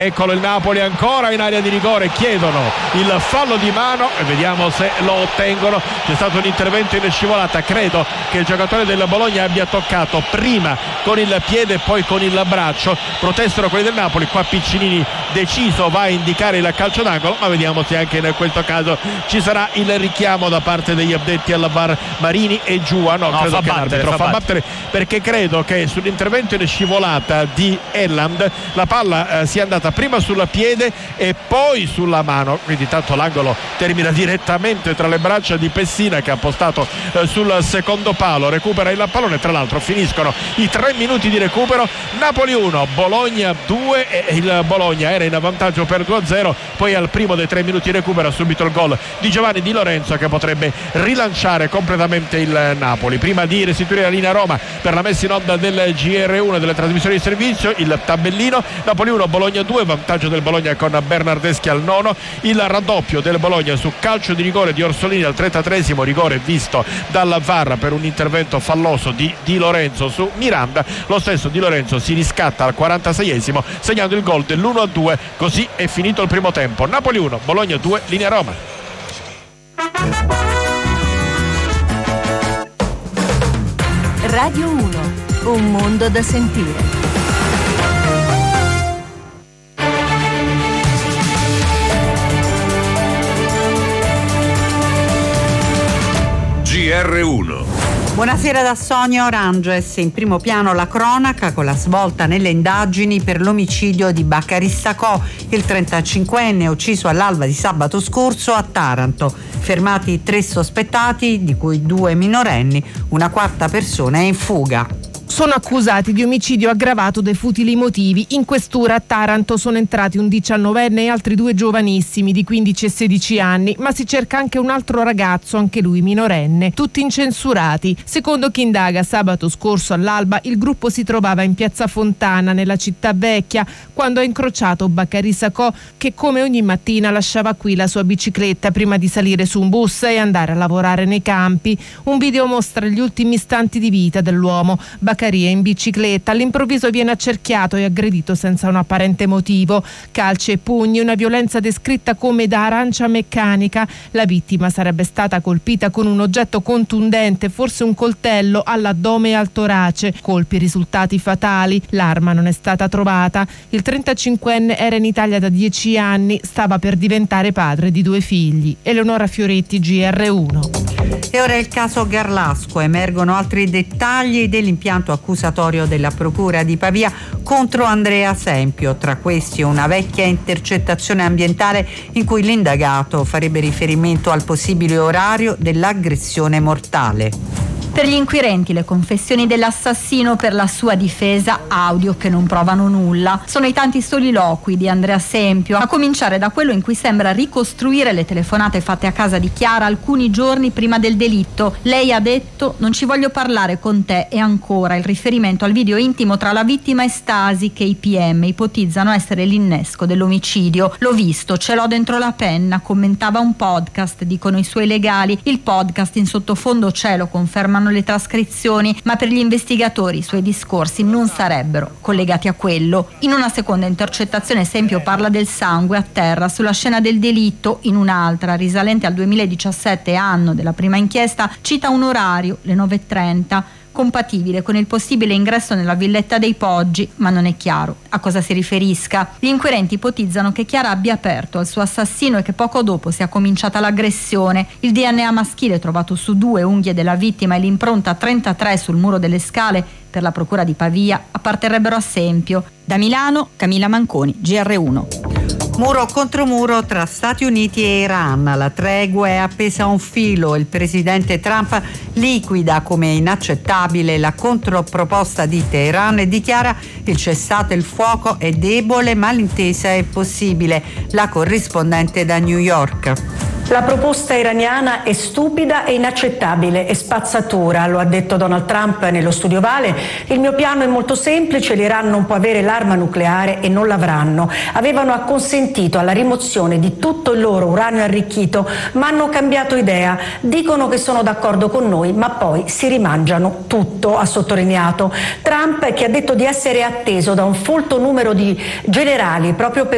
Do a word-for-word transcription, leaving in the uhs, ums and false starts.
Eccolo il Napoli ancora in area di rigore, chiedono il fallo di mano e vediamo se lo ottengono. C'è stato un intervento in scivolata, credo che il giocatore del Bologna abbia toccato prima con il piede e poi con il braccio. Protestano quelli del Napoli, qua Piccinini deciso va a indicare il calcio d'angolo, ma vediamo se anche in questo caso ci sarà il richiamo da parte degli addetti alla V A R Marini e Giua. No, no credo fa che battere, l'arbitro fa, fa battere. battere, perché credo che sull'intervento in scivolata di Elland la palla eh, sia andata prima sul piede e poi sulla mano, quindi tanto l'angolo termina direttamente tra le braccia di Pessina, che ha postato eh, sul secondo palo, recupera il pallone. Tra l'altro finiscono i tre minuti di recupero, Napoli uno Bologna due, e il Bologna era in vantaggio per due a zero, poi al primo dei tre minuti di recupero ha subito il gol di Giovanni Di Lorenzo, che potrebbe rilanciare completamente il Napoli. Prima di restituire la linea Roma per la messa in onda del G R uno delle trasmissioni di servizio, il tabellino: Napoli uno Bologna due, vantaggio del Bologna con Bernardeschi al nono, il raddoppio del Bologna su calcio di rigore di Orsolini al trentatreesimo, rigore visto dalla V A R per un intervento falloso di Di Lorenzo su Miranda. Lo stesso Di Lorenzo si riscatta al quarantaseiesimo segnando il gol dell'uno a due, così è finito il primo tempo. Napoli uno Bologna due, linea Roma. Radio uno, un mondo da sentire. G R uno. Buonasera da Sonia Oranges. In primo piano la cronaca con la svolta nelle indagini per l'omicidio di Bakary Sakho, il trentacinquenne ucciso all'alba di sabato scorso a Taranto. Fermati tre sospettati, di cui due minorenni, una quarta persona è in fuga. Sono accusati di omicidio aggravato dai futili motivi. In questura a Taranto sono entrati un diciannovenne e altri due giovanissimi di quindici e sedici anni, ma si cerca anche un altro ragazzo, anche lui minorenne, tutti incensurati. Secondo chi indaga, sabato scorso all'alba il gruppo si trovava in piazza Fontana, nella città vecchia, quando ha incrociato Bakary Sakho, che come ogni mattina lasciava qui la sua bicicletta prima di salire su un bus e andare a lavorare nei campi. Un video mostra gli ultimi istanti di vita dell'uomo. Bakary in bicicletta all'improvviso viene accerchiato e aggredito senza un apparente motivo. Calci e pugni, una violenza descritta come da arancia meccanica. La vittima sarebbe stata colpita con un oggetto contundente, forse un coltello, all'addome e al torace, colpi risultati fatali. L'arma non è stata trovata. Il trentacinquenne era in Italia da dieci anni, stava per diventare padre di due figli. Eleonora Fioretti, G R uno. E ora il caso Garlasco. Emergono altri dettagli dell'impianto accusatorio della Procura di Pavia contro Andrea Sempio. Tra questi una vecchia intercettazione ambientale in cui l'indagato farebbe riferimento al possibile orario dell'aggressione mortale. Per gli inquirenti le confessioni dell'assassino, per la sua difesa audio che non provano nulla. Sono i tanti soliloqui di Andrea Sempio, a cominciare da quello in cui sembra ricostruire le telefonate fatte a casa di Chiara alcuni giorni prima del delitto. Lei ha detto: non ci voglio parlare con te, e ancora il riferimento al video intimo tra la vittima e Stasi, che i P M ipotizzano essere l'innesco dell'omicidio. L'ho visto, ce l'ho dentro la penna, commentava un podcast, dicono i suoi legali. Il podcast in sottofondo c'è, lo confermano le trascrizioni, ma per gli investigatori i suoi discorsi non sarebbero collegati a quello. In una seconda intercettazione Sempio parla del sangue a terra sulla scena del delitto. In un'altra, risalente al duemiladiciassette, anno della prima inchiesta, cita un orario, le nove e trenta, compatibile con il possibile ingresso nella villetta dei Poggi, ma non è chiaro a cosa si riferisca. Gli inquirenti ipotizzano che Chiara abbia aperto al suo assassino e che poco dopo sia cominciata l'aggressione. Il D N A maschile trovato su due unghie della vittima e l'impronta trentatré sul muro delle scale per la Procura di Pavia apparterrebbero a Sempio. Da Milano, Camilla Manconi, G R uno. Muro contro muro tra Stati Uniti e Iran. La tregua è appesa a un filo. Il presidente Trump liquida come inaccettabile la controproposta di Teheran e dichiara: il cessate il fuoco è debole ma l'intesa è possibile. La corrispondente da New York. La proposta iraniana è stupida e inaccettabile, è spazzatura, lo ha detto Donald Trump nello Studio Ovale. Il mio piano è molto semplice, l'Iran non può avere l'arma nucleare e non l'avranno. Avevano acconsentito alla rimozione di tutto il loro uranio arricchito, ma hanno cambiato idea. Dicono che sono d'accordo con noi, ma poi si rimangiano tutto, ha sottolineato. Trump, che ha detto di essere atteso da un folto numero di generali proprio per